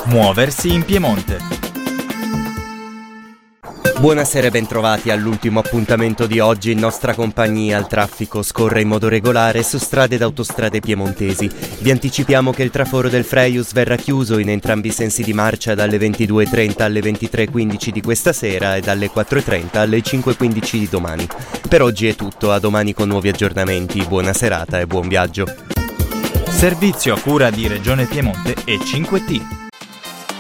Muoversi in Piemonte. Buonasera e bentrovati all'ultimo appuntamento di oggi. In nostra compagnia il traffico scorre in modo regolare su strade ed autostrade piemontesi. Vi anticipiamo che il traforo del Freius verrà chiuso in entrambi i sensi di marcia dalle 22.30 alle 23.15 di questa sera e dalle 4.30 alle 5.15 di domani. Per oggi è tutto, a domani con nuovi aggiornamenti. Buona serata e buon viaggio. Servizio a cura di Regione Piemonte e 5T.